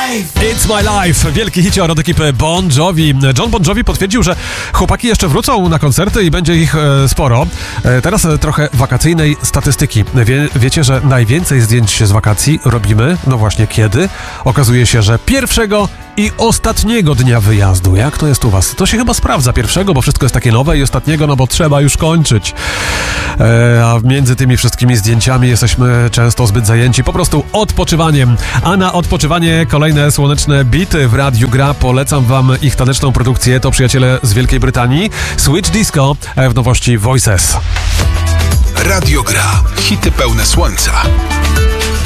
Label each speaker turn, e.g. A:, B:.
A: It's My Life, wielki hicie od ekipy Bon Jovi. John Bon Jovi potwierdził, że chłopaki jeszcze wrócą na koncerty i będzie ich sporo. Teraz trochę wakacyjnej statystyki. Wiecie, że najwięcej zdjęć z wakacji robimy, no właśnie kiedy? Okazuje się, że pierwszego i ostatniego dnia wyjazdu. Jak to jest u was? To się chyba sprawdza pierwszego, bo wszystko jest takie nowe, i ostatniego, no bo trzeba już kończyć. A między tymi wszystkimi zdjęciami jesteśmy często zbyt zajęci po prostu odpoczywaniem. A na odpoczywanie kolejne słoneczne bity w radiu gra. Polecam wam ich taneczną produkcję. To przyjaciele z Wielkiej Brytanii. Switch Disco w nowości Voices.
B: Radio Gra. Hity pełne słońca.